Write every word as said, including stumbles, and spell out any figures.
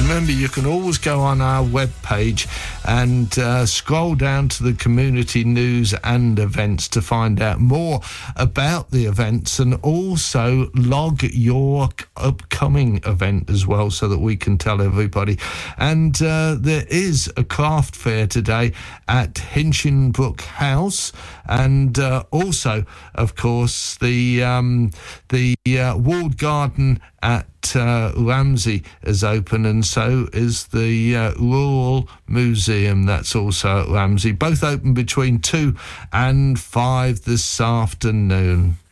remember, you can always go on our webpage and uh, scroll down to the community news and events to find out more about the events, and also log your upcoming event as well so that we can tell everybody. And uh, there is a craft fair today at Hinchinbrook House, and uh, also, of course, the um, the uh, walled garden at uh, Ramsey is open, and so is the uh, Rural Museum. That's also at Ramsey. Both open between two and five this afternoon.